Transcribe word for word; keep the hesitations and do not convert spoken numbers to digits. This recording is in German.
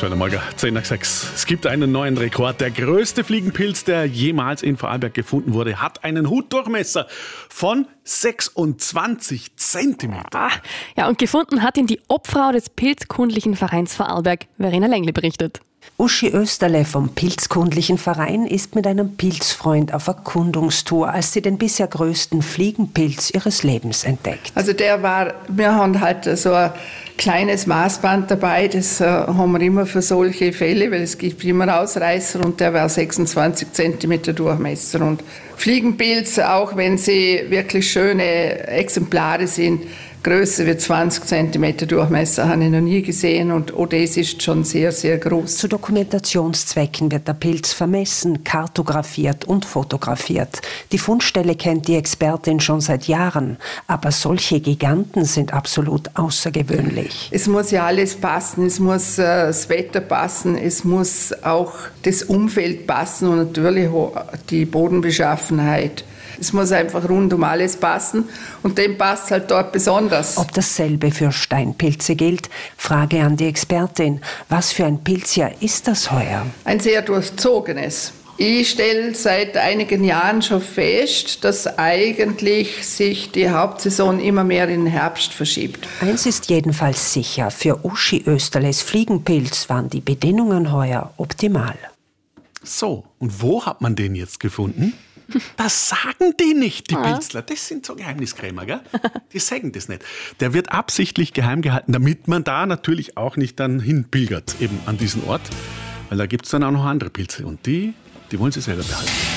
heute Morgen, zehn nach sechs. Es gibt einen neuen Rekord. Der größte Fliegenpilz, der jemals in Vorarlberg gefunden wurde, hat einen Hutdurchmesser von sechsundzwanzig Zentimeter. Ah, ja, und gefunden hat ihn die Obfrau des Pilzkundlichen Vereins Vorarlberg, Verena Längli, berichtet. Uschi Österle vom Pilzkundlichen Verein ist mit einem Pilzfreund auf Erkundungstour, als sie den bisher größten Fliegenpilz ihres Lebens entdeckt. Also der war, wir haben halt so ein kleines Maßband dabei, das äh, haben wir immer für solche Fälle, weil es gibt immer Ausreißer, und der war sechsundzwanzig Zentimeter Durchmesser. Und Fliegenpilze, auch wenn sie wirklich schöne Exemplare sind, größer wie zwanzig Zentimeter Durchmesser habe ich noch nie gesehen, und auch das ist schon sehr, sehr groß. Zu Dokumentationszwecken wird der Pilz vermessen, kartografiert und fotografiert. Die Fundstelle kennt die Expertin schon seit Jahren, aber solche Giganten sind absolut außergewöhnlich. Es muss ja alles passen, es muss äh, das Wetter passen, es muss auch das Umfeld passen und natürlich die Bodenbeschaffenheit. Es muss einfach rund um alles passen, und dem passt halt dort besonders. Ob dasselbe für Steinpilze gilt? Frage an die Expertin. Was für ein Pilzjahr ist das heuer? Ein sehr durchzogenes. Ich stelle seit einigen Jahren schon fest, dass eigentlich sich die Hauptsaison immer mehr in den Herbst verschiebt. Eins ist jedenfalls sicher, für Uschi Österles Fliegenpilz waren die Bedingungen heuer optimal. So, und wo hat man den jetzt gefunden? Das sagen die nicht, die Pilzler. Das sind so Geheimniskrämer, gell? Die sagen das nicht. Der wird absichtlich geheim gehalten, damit man da natürlich auch nicht dann hinpilgert, eben an diesen Ort. Weil da gibt es dann auch noch andere Pilze. Und die, die wollen sie selber behalten.